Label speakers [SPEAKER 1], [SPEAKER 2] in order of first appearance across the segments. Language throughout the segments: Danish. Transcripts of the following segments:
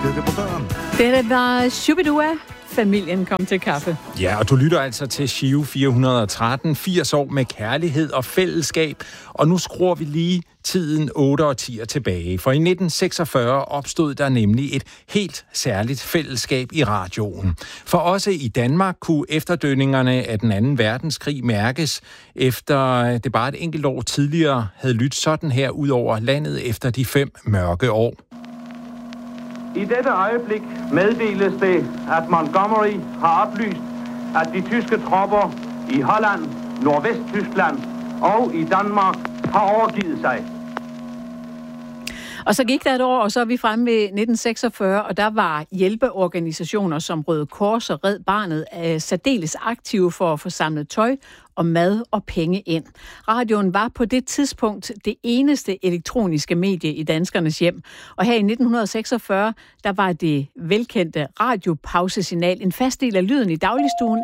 [SPEAKER 1] bliver det på døren.
[SPEAKER 2] Det var Shubidua. Familien kom til kaffe.
[SPEAKER 3] Ja, og du lytter altså til Giro 413, 80 år med kærlighed og fællesskab. Og nu skruer vi lige tiden 8 årtier tilbage. For i 1946 opstod der nemlig et helt særligt fællesskab i radioen. For også i Danmark kunne efterdønningerne af den anden verdenskrig mærkes, efter det bare et enkelt år tidligere havde lyttet sådan her ud over landet efter de 5 mørke år.
[SPEAKER 4] I dette øjeblik meddeles det, at Montgomery har oplyst, at de tyske tropper i Holland, Nordvesttyskland og i Danmark har overgivet sig.
[SPEAKER 2] Og så gik der et år, og så er vi fremme ved 1946, og der var hjælpeorganisationer som Røde Kors og Red Barnet særdeles aktive for at få samlet tøj og mad og penge ind. Radioen var på det tidspunkt det eneste elektroniske medie i danskernes hjem. Og her i 1946, der var det velkendte radiopausesignal en fast del af lyden i dagligstuen.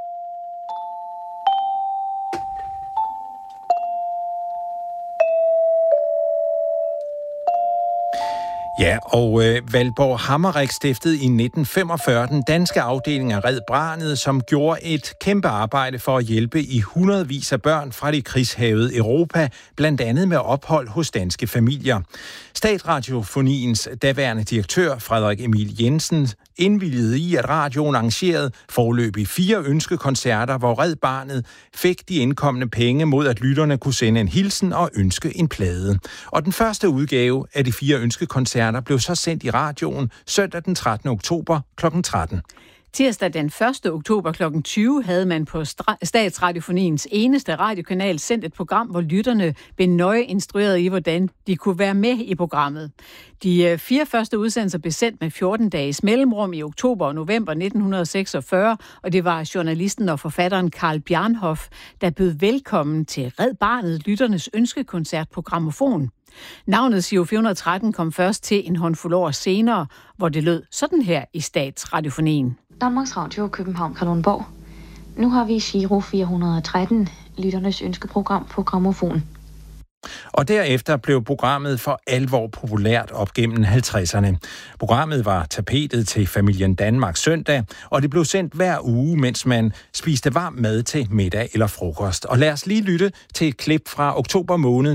[SPEAKER 3] Ja, og Valborg Hammerik stiftede i 1945 den danske afdeling af Red Barnet, som gjorde et kæmpe arbejde for at hjælpe i hundredvis af børn fra det krigshavede Europa, blandt andet med ophold hos danske familier. Statsradiofoniens daværende direktør, Frederik Emil Jensen, indvilligede i, at radioen arrangerede foreløbig 4 ønskekoncerter, hvor Red Barnet fik de indkomne penge mod, at lytterne kunne sende en hilsen og ønske en plade. Og den første udgave af de 4 ønskekoncerter blev så sendt i radioen søndag den 13. oktober kl. 13.
[SPEAKER 2] Tirsdag den 1. oktober kl. 20 havde man på Statsradiofoniens eneste radiokanal sendt et program, hvor lytterne blev nøje instrueret i, hvordan de kunne være med i programmet. De 4 første udsendelser blev sendt med 14 dages mellemrum i oktober og november 1946, og det var journalisten og forfatteren Carl Bjarnhof, der bød velkommen til Red Barnet, lytternes ønskekoncert på grammofon. Navnet Giro 413 kom først til en håndfuld år senere, hvor det lød sådan her i Statsradiofonien.
[SPEAKER 5] Danmarks Radio, København, Kalundborg. Nu har vi Giro 413, lytternes ønskeprogram på grammofon.
[SPEAKER 3] Og derefter blev programmet for alvor populært op gennem 50'erne. Programmet var tapetet til Familien Danmark søndag, og det blev sendt hver uge, mens man spiste varm mad til middag eller frokost. Og lad os lige lytte til et klip fra oktober måned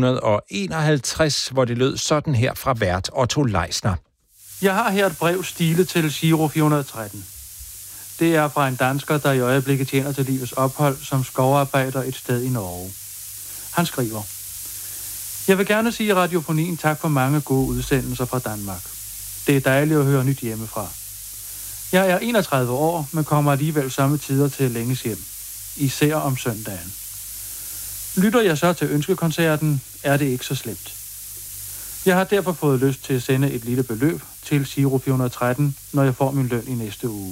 [SPEAKER 3] 1951, hvor det lød sådan her fra vært Otto Leisner.
[SPEAKER 6] Jeg har her et brev stilet til Giro 413. Det er fra en dansker, der i øjeblikket tjener til livets ophold som skovarbejder et sted i Norge. Han skriver: Jeg vil gerne sige radiofonien tak for mange gode udsendelser fra Danmark. Det er dejligt at høre nyt hjemmefra. Jeg er 31 år, men kommer alligevel samme tider til længes hjem. Især om søndagen. Lytter jeg så til ønskekoncerten, er det ikke så slemt. Jeg har derfor fået lyst til at sende et lille beløb til Giro 413, når jeg får min løn i næste uge.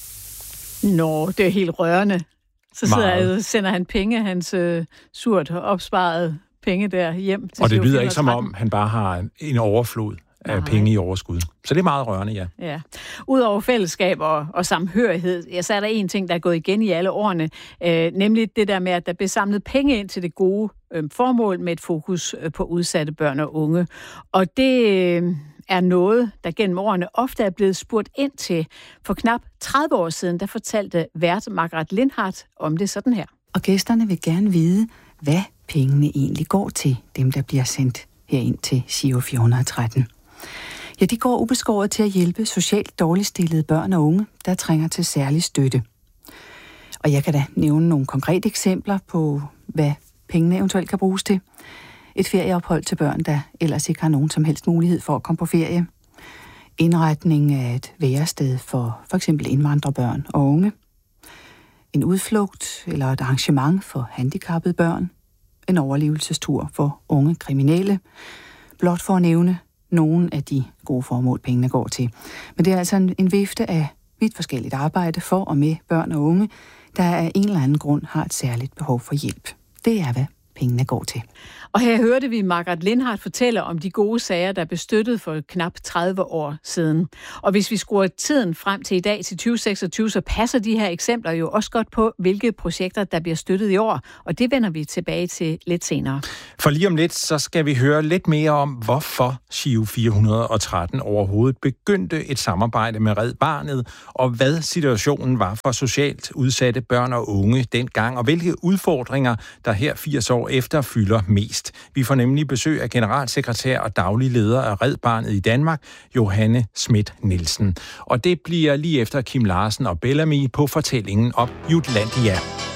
[SPEAKER 2] Nå, det er helt rørende. Så sender han penge, hans surt opsparede penge der hjem til.
[SPEAKER 3] Og det lyder ikke som om, han bare har en overflod af penge i overskud. Så det er meget rørende, ja.
[SPEAKER 2] Ja. Udover fællesskab og samhørighed, ja, så er der en ting, der er gået igen i alle årene, nemlig det der med, at der bliver samlet penge ind til det gode formål med et fokus på udsatte børn og unge. Og det er noget, der gennem årene ofte er blevet spurgt ind til. For knap 30 år siden, der fortalte vært Margaret Lindhardt om det sådan her.
[SPEAKER 7] Og gæsterne vil gerne vide, hvad pengene egentlig går til, dem der bliver sendt herind til Giro 413. Ja, de går ubeskåret til at hjælpe socialt dårligt stillede børn og unge, der trænger til særlig støtte. Og jeg kan da nævne nogle konkrete eksempler på, hvad pengene eventuelt kan bruges til. Et ferieophold til børn, der ellers ikke har nogen som helst mulighed for at komme på ferie. Indretning af et værested for f.eks. indvandrerbørn og unge. En udflugt eller et arrangement for handicappede børn. En overlevelsestur for unge kriminelle. Blot for at nævne nogle af de gode formål, pengene går til. Men det er altså en vifte af vidt forskelligt arbejde for og med børn og unge, der af en eller anden grund har et særligt behov for hjælp. Det er, hvad pengene går til.
[SPEAKER 2] Og her hørte vi Margaret Lindhardt fortælle om de gode sager, der blev støttet for knap 30 år siden. Og hvis vi skruer tiden frem til i dag, til 2026, så passer de her eksempler jo også godt på, hvilke projekter, der bliver støttet i år. Og det vender vi tilbage til lidt senere.
[SPEAKER 3] For lige om lidt, så skal vi høre lidt mere om, hvorfor Giro 413 overhovedet begyndte et samarbejde med Red Barnet, og hvad situationen var for socialt udsatte børn og unge dengang, og hvilke udfordringer, der her 80 år efter fylder mest. Vi får nemlig besøg af generalsekretær og daglig leder af Red Barnet i Danmark, Johanne Schmidt Nielsen. Og det bliver lige efter Kim Larsen og Bellamy på fortællingen om Jutlandia.